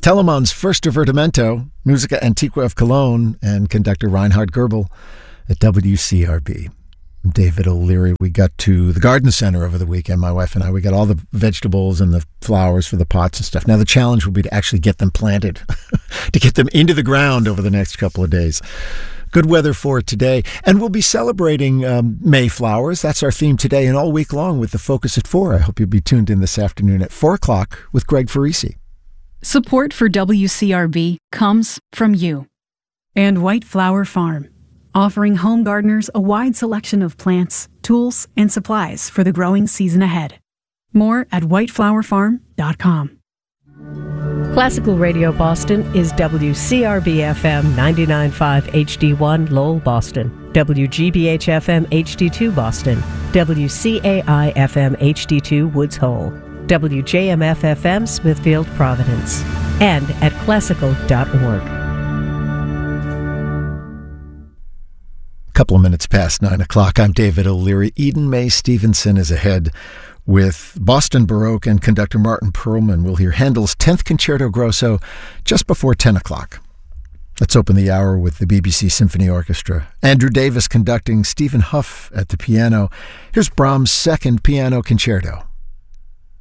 Telemann's First Divertimento, Musica Antiqua of Cologne, and conductor Reinhard Goebel at WCRB. I'm David O'Leary. We got to the garden center over the weekend, my wife and I. We got all the vegetables and the flowers for the pots and stuff. Now the challenge will be to actually get them planted, to get them into the ground over the next couple of days. Good weather for it today. And we'll be celebrating Mayflowers. That's our theme today and all week long with the Focus at 4. I hope you'll be tuned in this afternoon at 4 o'clock with Greg Farisi. Support for WCRB comes from you. And White Flower Farm, offering home gardeners a wide selection of plants, tools, and supplies for the growing season ahead. More at whiteflowerfarm.com. Classical Radio Boston is WCRB-FM 99.5 HD1 Lowell, Boston, WGBH-FM HD2 Boston, WCAI-FM HD2 Woods Hole, WJMF-FM Smithfield, Providence, and at classical.org. Couple of minutes past 9 o'clock. I'm David O'Leary. Eden Mae Stevenson is ahead with Boston Baroque and conductor Martin Perlman. We'll hear Handel's 10th Concerto Grosso just before 10 o'clock. Let's open the hour with the BBC Symphony Orchestra. Andrew Davis conducting, Stephen Huff at the piano. Here's Brahms' second piano concerto.